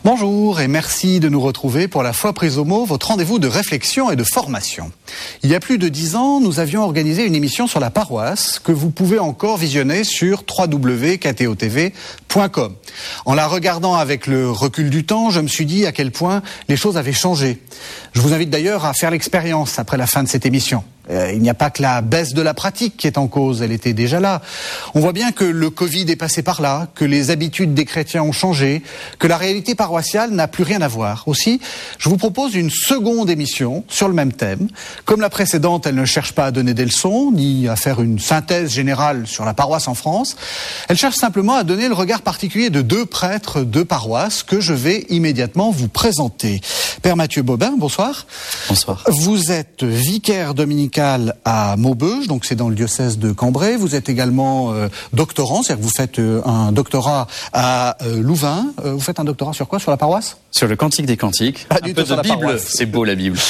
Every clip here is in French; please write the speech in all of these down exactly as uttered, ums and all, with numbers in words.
Bonjour et merci de nous retrouver pour la Foi prise au mot, votre rendez-vous de réflexion et de formation. Il y a plus de dix ans, nous avions organisé une émission sur la paroisse que vous pouvez encore visionner sur w w w point k t o t v point com. En la regardant avec le recul du temps, je me suis dit à quel point les choses avaient changé. Je vous invite d'ailleurs à faire l'expérience après la fin de cette émission. Euh, il n'y a pas que la baisse de la pratique qui est en cause, elle était déjà là. On voit bien que le Covid est passé par là, que les habitudes des chrétiens ont changé, que la réalité paroissiale n'a plus rien à voir. Aussi, je vous propose une seconde émission sur le même thème. Comme la précédente, elle ne cherche pas à donner des leçons, ni à faire une synthèse générale sur la paroisse en France. Elle cherche simplement à donner le regard particulier de deux prêtres de paroisse que je vais immédiatement vous présenter. Père Mathieu Bobin, bonsoir. Bonsoir. Vous êtes vicaire dominicain à Maubeuge, donc c'est dans le diocèse de Cambrai. Vous êtes également euh, doctorant, c'est-à-dire que vous faites euh, un doctorat à euh, Louvain. Euh, vous faites un doctorat sur quoi? Sur la paroisse? Sur le Cantique des Cantiques. Pas un du peu tout sur de la Bible. paroisse. C'est beau la Bible.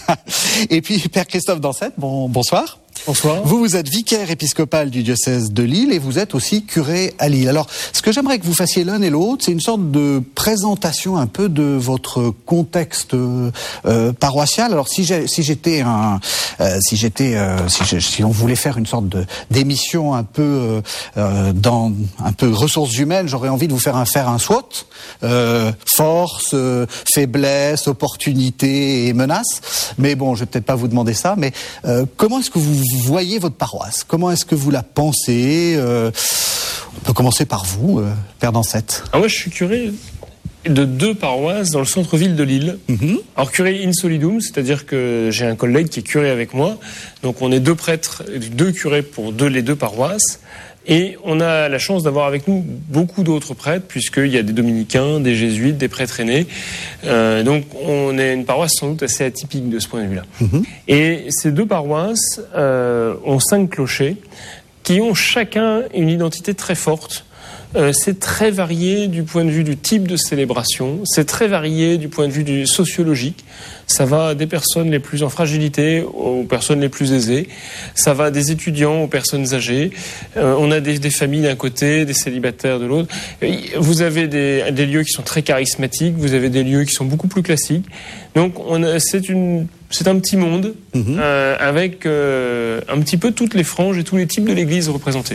Et puis Père Christophe Dansette, bon, bonsoir. Bonsoir. Vous, vous êtes vicaire épiscopal du diocèse de Lille et vous êtes aussi curé à Lille. Alors, ce que j'aimerais que vous fassiez l'un et l'autre, c'est une sorte de présentation un peu de votre contexte euh, paroissial. Alors, si j'ai, si j'étais un, euh, si j'étais, euh, si, je, si on voulait faire une sorte de d'émission un peu euh, dans un peu ressources humaines, j'aurais envie de vous faire un faire un SWOT, euh, force, euh, faiblesse, opportunité et menace. Mais bon, je vais peut-être pas vous demander ça. Mais euh, comment est-ce que vous voyez votre paroisse? Comment est-ce que vous la pensez? euh, On peut commencer par vous, euh, Père Dansette. Alors moi, je suis curé de deux paroisses dans le centre-ville de Lille. Mm-hmm. Alors curé in solidum, c'est-à-dire que j'ai un collègue qui est curé avec moi. Donc on est deux prêtres, deux curés pour deux, les deux paroisses. Et on a la chance d'avoir avec nous beaucoup d'autres prêtres, puisqu'il y a des dominicains, des jésuites, des prêtres aînés. Euh, donc on est une paroisse sans doute assez atypique de ce point de vue-là. Mmh. Et ces deux paroisses euh, ont cinq clochers qui ont chacun une identité très forte. Euh, c'est très varié du point de vue du type de célébration, c'est très varié du point de vue du sociologique. Ça va des personnes les plus en fragilité aux personnes les plus aisées. Ça va des étudiants aux personnes âgées. Euh, on a des, des familles d'un côté, des célibataires de l'autre. Vous avez des, des lieux qui sont très charismatiques, vous avez des lieux qui sont beaucoup plus classiques. Donc on a, c'est, une, c'est un petit monde mmh. euh, avec euh, un petit peu toutes les franges et tous les types de l'Église représentés.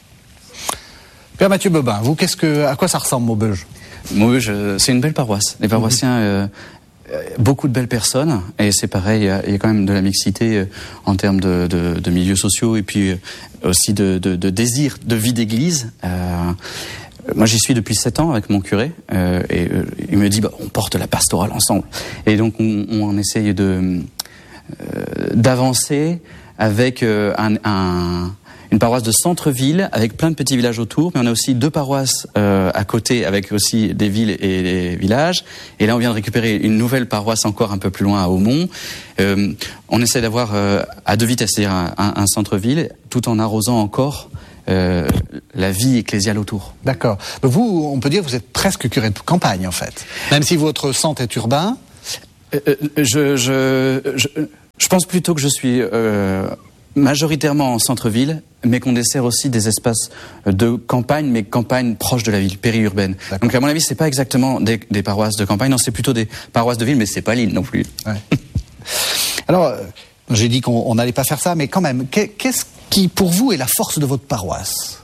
Père Mathieu Bobin, vous, qu'est-ce que, à quoi ça ressemble Maubeuge? Maubeuge, c'est une belle paroisse. Les paroissiens, euh, beaucoup de belles personnes, et c'est pareil, il y a, il y a quand même de la mixité euh, en termes de, de, de milieux sociaux et puis euh, aussi de, de, de désir de vie d'église. Euh, Moi, j'y suis depuis sept ans avec mon curé, euh, et euh, il me dit, bah, on porte la pastorale ensemble. Et donc, on, on essaye de euh, d'avancer avec euh, un, un une paroisse de centre-ville avec plein de petits villages autour, mais on a aussi deux paroisses euh, à côté avec aussi des villes et des villages. Et là, on vient de récupérer une nouvelle paroisse encore un peu plus loin à Aumont. Euh, on essaie d'avoir euh, à deux vitesses, c'est-à-dire un, un centre-ville, tout en arrosant encore euh, la vie ecclésiale autour. D'accord. Vous, on peut dire que vous êtes presque curé de campagne, en fait. Même si votre centre est urbain. Euh, je, je, je, je pense plutôt que je suis euh, majoritairement en centre-ville, mais qu'on dessert aussi des espaces de campagne, mais campagne proche de la ville, périurbaine. D'accord. Donc à mon avis, c'est pas exactement des, des paroisses de campagne, non, c'est plutôt des paroisses de ville, mais c'est pas Lille non plus. Ouais. Alors, euh, j'ai dit qu'on n'allait pas faire ça, mais quand même, qu'est-ce qui, pour vous, est la force de votre paroisse?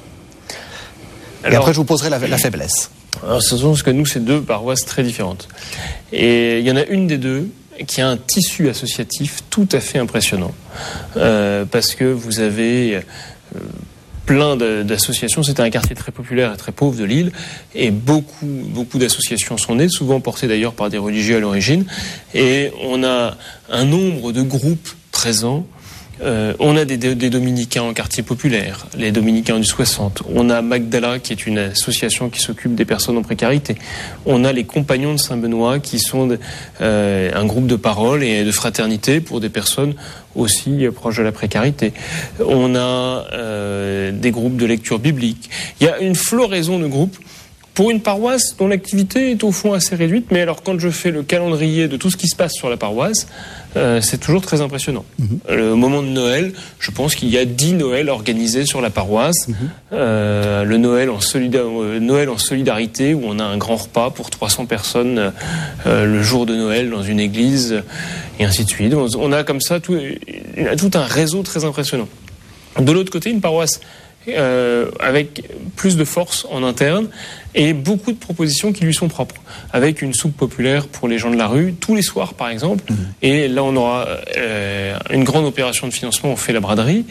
Alors, et après, je vous poserai la, la faiblesse. Alors, ce sont parce que nous, c'est deux paroisses très différentes. Et il y en a une des deux qui a un tissu associatif tout à fait impressionnant. Euh, parce que vous avez euh, plein de, d'associations. C'était un quartier très populaire et très pauvre de Lille. Et beaucoup, beaucoup d'associations sont nées, souvent portées d'ailleurs par des religieux à l'origine. Et on a un nombre de groupes présents. Euh, on a des, des dominicains en quartier populaire, les dominicains du soixante. On a Magdala, qui est une association qui s'occupe des personnes en précarité. On a les compagnons de Saint-Benoît, qui sont de, euh, un groupe de parole et de fraternité pour des personnes aussi proches de la précarité. On a euh, des groupes de lecture biblique. Il y a une floraison de groupes pour une paroisse dont l'activité est au fond assez réduite, mais alors quand je fais le calendrier de tout ce qui se passe sur la paroisse, euh, c'est toujours très impressionnant. Mm-hmm. Le moment de Noël, je pense qu'il y a dix Noëls organisés sur la paroisse. Mm-hmm. Euh, le Noël en, solida- euh, Noël en solidarité, où on a un grand repas pour trois cents personnes euh, le jour de Noël dans une église, et ainsi de suite. On, on a comme ça tout, tout un réseau très impressionnant. De l'autre côté, une paroisse Euh, avec plus de force en interne et beaucoup de propositions qui lui sont propres, avec une soupe populaire pour les gens de la rue tous les soirs par exemple. Mmh. Et là on aura euh, une grande opération de financement, on fait la braderie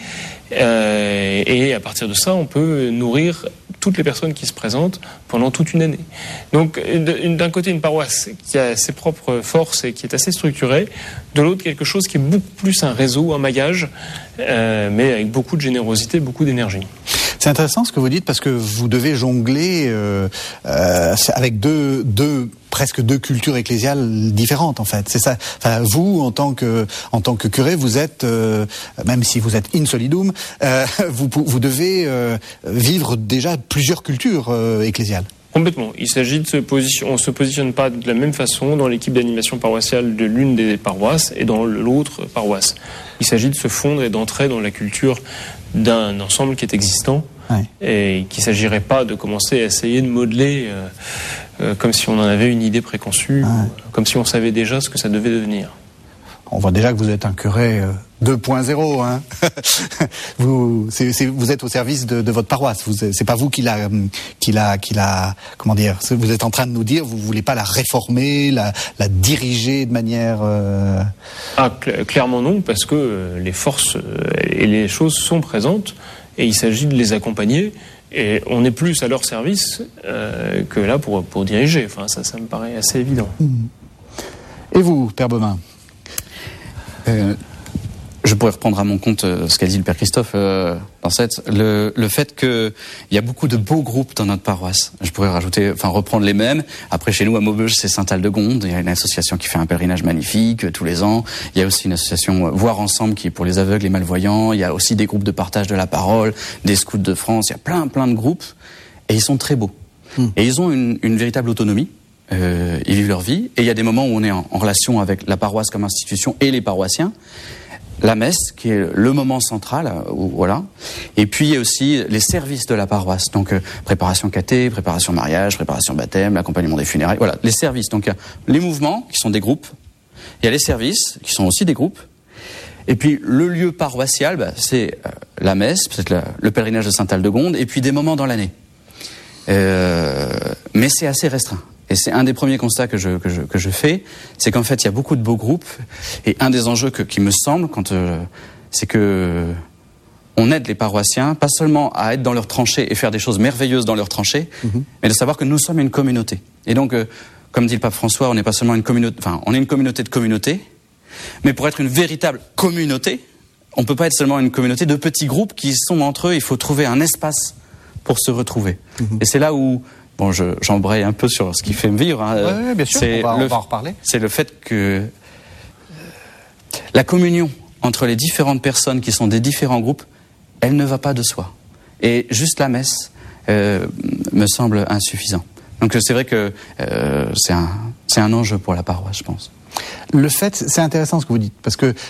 euh, et à partir de ça on peut nourrir toutes les personnes qui se présentent pendant toute une année. Donc d'un côté une paroisse qui a ses propres forces et qui est assez structurée, de l'autre quelque chose qui est beaucoup plus un réseau, un maillage, euh, mais avec beaucoup de générosité, beaucoup d'énergie. C'est intéressant ce que vous dites parce que vous devez jongler euh, euh, avec deux, deux presque deux cultures ecclésiales différentes en fait. C'est ça. Enfin, vous en tant que en tant que curé, vous êtes euh, même si vous êtes in solidum, euh, vous vous devez euh, vivre déjà plusieurs cultures euh, ecclésiales. Complètement. Il s'agit de se positionner, on se positionne pas de la même façon dans l'équipe d'animation paroissiale de l'une des paroisses et dans l'autre paroisse. Il s'agit de se fondre et d'entrer dans la culture d'un ensemble qui est existant, ouais. Et qu'il ne s'agirait pas de commencer à essayer de modeler euh, euh, comme si on en avait une idée préconçue, ouais. Comme si on savait déjà ce que ça devait devenir. On voit déjà que vous êtes un curé euh, deux point zéro, hein. vous, c'est, c'est, vous êtes au service de, de votre paroisse. Vous, c'est pas vous qui l'a, qui l'a, qui l'a, comment dire. Vous êtes en train de nous dire, vous voulez pas la réformer, la, la diriger de manière. Euh... Ah, cl- clairement non, parce que euh, les forces euh, et les choses sont présentes et il s'agit de les accompagner. Et on est plus à leur service euh, que là pour pour diriger. Enfin, ça, ça me paraît assez évident. Et vous, Père Baumin? Euh, je pourrais reprendre à mon compte euh, ce qu'a dit le Père Christophe euh, dans cette le, le fait que il y a beaucoup de beaux groupes dans notre paroisse. Je pourrais rajouter, enfin reprendre les mêmes. Après chez nous à Maubeuge, c'est Saint-Aldegonde. Il y a une association qui fait un pèlerinage magnifique euh, tous les ans. Il y a aussi une association euh, Voir Ensemble qui est pour les aveugles et malvoyants. Il y a aussi des groupes de partage de la parole, des scouts de France. Il y a plein plein de groupes et ils sont très beaux. Mmh. Et ils ont une, une véritable autonomie. Euh, ils vivent leur vie et il y a des moments où on est en, en relation avec la paroisse comme institution et les paroissiens. La messe qui est le moment central, où, voilà. Et puis il y a aussi les services de la paroisse, donc euh, préparation caté, préparation mariage, préparation baptême, l'accompagnement des funérailles, voilà, les services. Donc il y a les mouvements qui sont des groupes, il y a les services qui sont aussi des groupes. Et puis le lieu paroissial, bah, c'est euh, la messe, peut-être la, le pèlerinage de Saint-Aldegonde, et puis des moments dans l'année. Euh, mais c'est assez restreint. Et c'est un des premiers constats que je, que je, que je fais, c'est qu'en fait, il y a beaucoup de beaux groupes. Et un des enjeux que, qui me semble, quand, euh, c'est que on aide les paroissiens, pas seulement à être dans leur tranchée et faire des choses merveilleuses dans leur tranchée, mm-hmm. mais de savoir que nous sommes une communauté. Et donc, euh, comme dit le pape François, on n'est pas seulement une communauté, enfin, on est une communauté de communautés, mais pour être une véritable communauté, on peut pas être seulement une communauté de petits groupes qui sont entre eux, il faut trouver un espace pour se retrouver. Mm-hmm. Et c'est là où Bon, je, j'embraye un peu sur ce qui fait me vivre. Hein. Oui, ouais, bien sûr, c'est on va, le, on va en reparler. C'est le fait que la communion entre les différentes personnes qui sont des différents groupes, elle ne va pas de soi. Et juste la messe euh, me semble insuffisant. Donc c'est vrai que euh, c'est un, c'est un enjeu pour la paroisse, je pense. Le fait, c'est intéressant ce que vous dites, parce que